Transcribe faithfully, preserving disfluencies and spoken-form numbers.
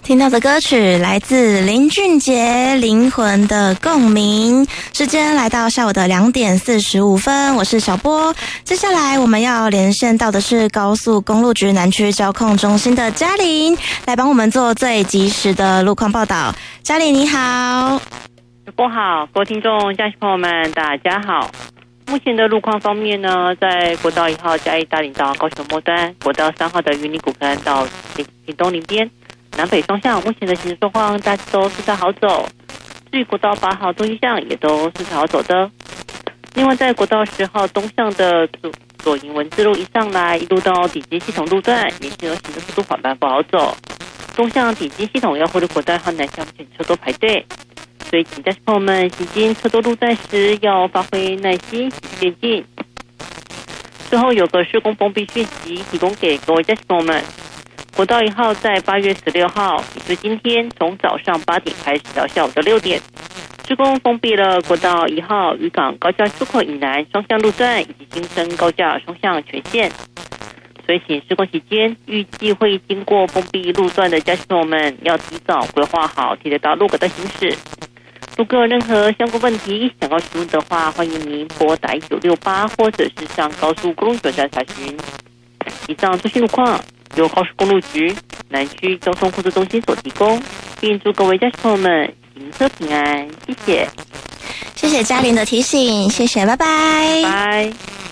听到的歌曲来自林俊杰《灵魂的共鸣》。时间来到下午的两点四十五分，我是小波。接下来我们要连线到的是高速公路局南区交控中心的嘉玲，来帮我们做最及时的路况报道。嘉玲你好。 小波好，各位听众、驾驶朋友们，大家好。目前的路况方面呢，在国道一号嘉义大林到高雄末端，国道三号的云林古坑到屏东林边，南北双向目前的行驶状况大致都是在好走。至于国道八号东西向也都是好走的。另外在国道十号东向的左左营文字路一上来，一路到顶尖系统路段，沿线而行的速度缓慢不好走。东向顶尖系统要获得国道和南向目前车多排队。所以请驾驶朋友们行经车多路段时要发挥耐心，渐进。最后有个施工封闭讯息提供给各位驾驶朋友们，国道一号在八月十六号，也就是今天，从早上八点开始到下午的六点，施工封闭了国道一号渔港高架出口以南双向路段以及新生高架双向全线。所以请施工期间预计会经过封闭路段的驾驶朋友们要提早规划好铁道路口的行驶。如果有任何相关问题想要询问的话，欢迎您拨打一九六八或者是上高速公路站查询。以上最新路况由高速公路局南区交通控制中心所提供，并祝各位驾驶朋友们行车平安，谢谢。 谢谢嘉玲的提醒，谢谢，拜拜。 拜。